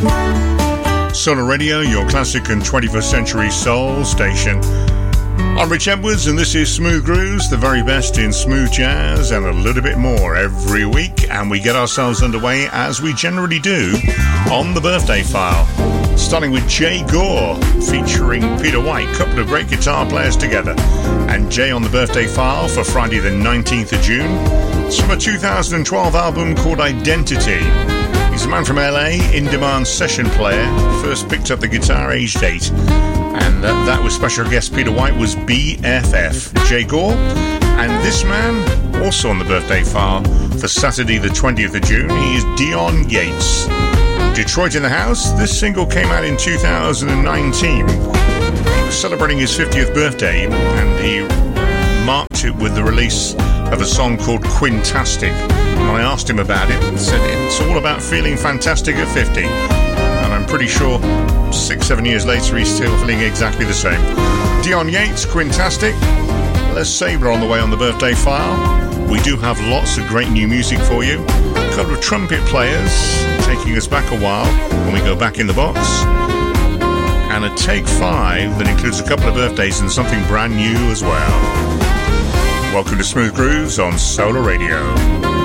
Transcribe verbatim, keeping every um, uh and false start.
Solar Radio, your classic and twenty-first century soul station. I'm Rich Edwards, and this is Smooth Grooves, the very best in smooth jazz and a little bit more every week. And we get ourselves underway, as we generally do, on the Birthday File. Starting with Jay Gore, featuring Peter White, couple of great guitar players together. And Jay on the Birthday File for Friday the nineteenth of June. It's from a two thousand twelve album called Identity. He's a man from L A, in-demand session player, first picked up the guitar aged eight. And uh, that was special guest Peter White was B F F, Jay Gore. And this man, also on the Birthday File, for Saturday the twentieth of June, he is Dion Yates. Detroit in the house, this single came out in two thousand nineteen. He was celebrating his fiftieth birthday, and he marked it with the release of a song called Quintastic. When I asked him about it, he said it's all about feeling fantastic at fifty. And I'm pretty sure six, seven years later he's still feeling exactly the same. Dion Yates, Quintastic. Les Sabler on the way on the Birthday File. We do have lots of great new music for you. A couple of trumpet players taking us back a while when we go back in the box. And a take five that includes a couple of birthdays and something brand new as well. Welcome to Smooth Grooves on Solar Radio.